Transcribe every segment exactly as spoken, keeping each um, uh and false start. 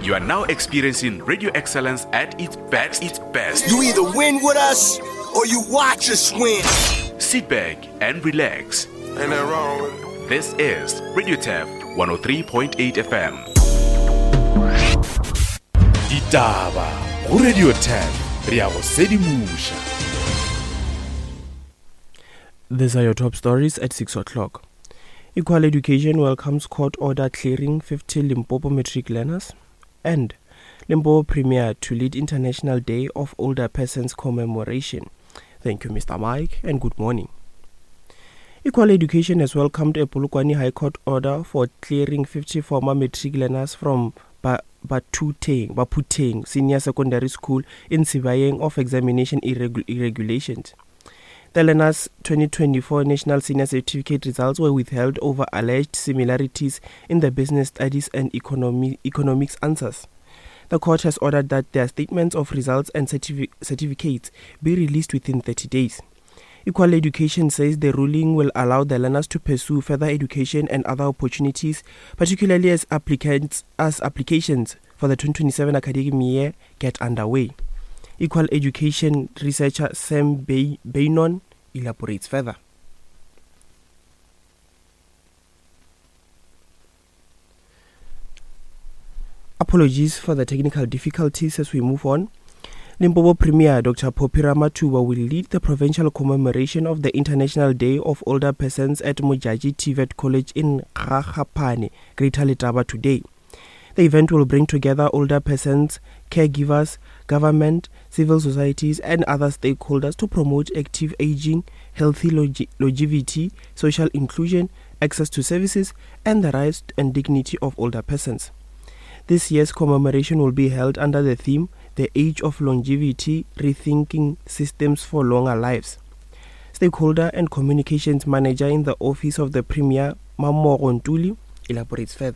You are now experiencing radio excellence at its best. Its best. You either win with us or you watch us win. Sit back and relax. Ain't that wrong with it? This is Radio T A F one oh three point eight F M. Ditaba go Radio T A F re a go sedimusha. These are your top stories at six o'clock. Equal Education welcomes court order clearing fifty Limpopo matric learners, and Limpopo Premier to lead International Day of Older Persons commemoration. Thank you, Mister Mike, and good morning. Equal Education has welcomed a Polokwane High Court order for clearing fifty former matric learners from ba- Batuteng, Baputeng Senior Secondary School in Sibayeng of examination irregu- irregulations. The learners' twenty twenty-four National Senior Certificate results were withheld over alleged similarities in the business studies and economy, economics answers. The court has ordered that their statements of results and certifi- certificates be released within thirty days. Equal Education says the ruling will allow the learners to pursue further education and other opportunities, particularly as applicants as applications for the twenty twenty-seven academic year get underway. Equal Education researcher Sam Bay- Bainon elaborates further. Apologies for the technical difficulties as we move on. Limpopo Premier Doctor Phophi Ramathuba will lead the provincial commemoration of the International Day of Older Persons at Mojaji T V E T College in Gagapane, Greater Letaba today. The event will bring together older persons, caregivers, government, civil societies and other stakeholders to promote active aging, healthy longe- longevity, social inclusion, access to services and the rights and dignity of older persons. This year's commemoration will be held under the theme, The Age of Longevity, Rethinking Systems for Longer Lives. Stakeholder and Communications Manager in the Office of the Premier, Mamoro Ntuli, elaborates further.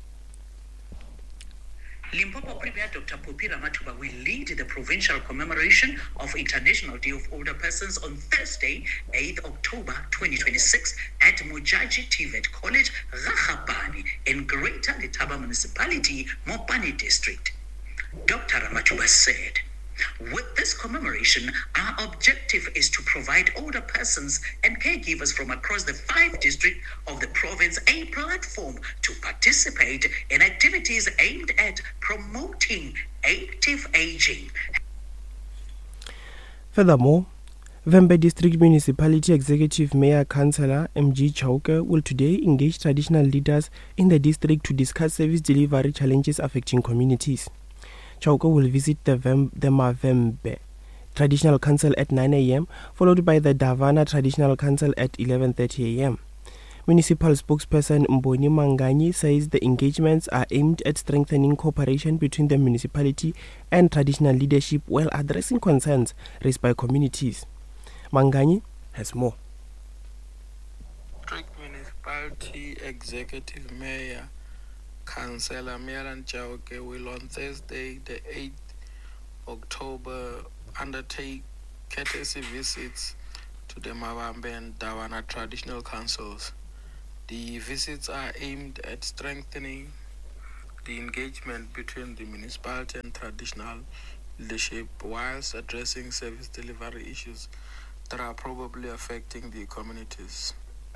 Limpopo Premier Doctor Phophi Ramathuba will lead the provincial commemoration of International Day of Older Persons on Thursday, eighth of October twenty twenty-six at Mojaji T V E T College, Gagapane in Greater Letaba Municipality, Mopani District. Doctor Ramathuba said, with this commemoration, our objective is to provide older persons and caregivers from across the five districts of the province a platform to participate in activities aimed at promoting active aging. Furthermore, Vhembe District Municipality Executive Mayor Councillor M G Chauke will today engage traditional leaders in the district to discuss service delivery challenges affecting communities. Chauke will visit the, Vem- the Mavembe Traditional Council at nine a.m. followed by the Davana Traditional Council at eleven thirty a.m. Municipal spokesperson Mboni Manganyi says the engagements are aimed at strengthening cooperation between the municipality and traditional leadership while addressing concerns raised by communities. Manganyi has more. District Municipality Executive Mayor Councillor Miran Chauke will on Thursday, the eighth of October, undertake courtesy visits to the Mavambe and Dawana traditional councils. The visits are aimed at strengthening the engagement between the municipality and traditional leadership whilst addressing service delivery issues that are probably affecting the communities.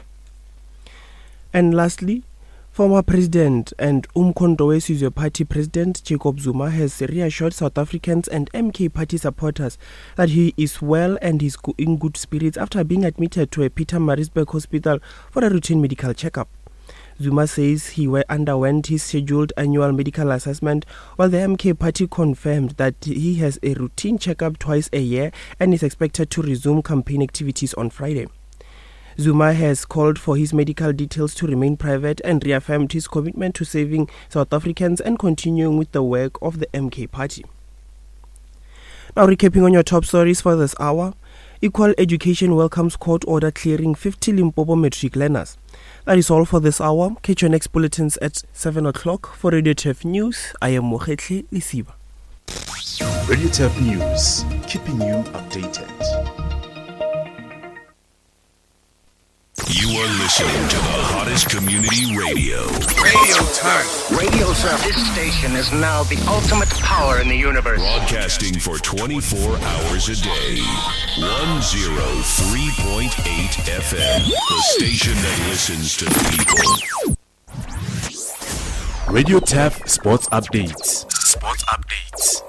And lastly, former President and Umkhonto we Sizwe Party President Jacob Zuma has reassured South Africans and M K Party supporters that he is well and is in good spirits after being admitted to a Pietermaritzburg hospital for a routine medical checkup. Zuma says he underwent his scheduled annual medical assessment, while the M K Party confirmed that he has a routine checkup twice a year and is expected to resume campaign activities on Friday. Zuma has called for his medical details to remain private and reaffirmed his commitment to saving South Africans and continuing with the work of the M K Party. Now recapping on your top stories for this hour, Equal Education welcomes court order clearing fifty Limpopo matric learners. That is all for this hour. Catch your next bulletins at seven o'clock. For Radio T A F News, I am Mohetle Lisiba. Radio T A F News, keeping you updated. You are listening to the hottest community radio. Radio Turf. Radio Turf. This station is now the ultimate power in the universe. Broadcasting for twenty-four hours a day. one oh three point eight F M. The station that listens to the people. Radio Taff Sports Updates. Sports updates.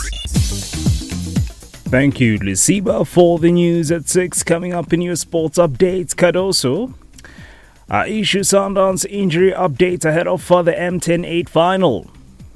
Thank you, Lisiba, for the news at six. Coming up in your sports updates, Cardoso. Uh, issue Sundowns injury updates ahead of for the M ten eight final.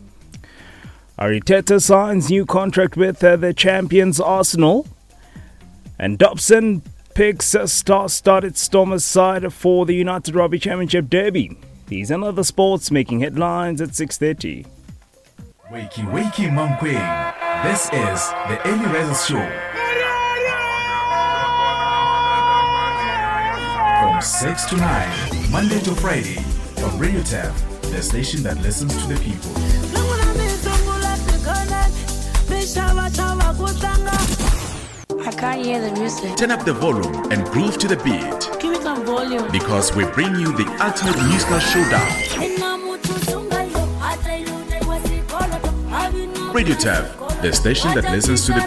Arteta signs new contract with uh, the champions Arsenal. And Dobson picks a star-started Stormers side for the United Rugby Championship Derby. These and other sports making headlines at six thirty. Wakey, wakey, Mankweng. This is the Early Risers Show. From six to nine, Monday to Friday, on Radio Taff, the station that listens to the people. I can't hear the music. Turn up the volume and groove to the beat. Give me some volume. Because we bring you the ultimate musical showdown. Radio Taff, the station that listens to the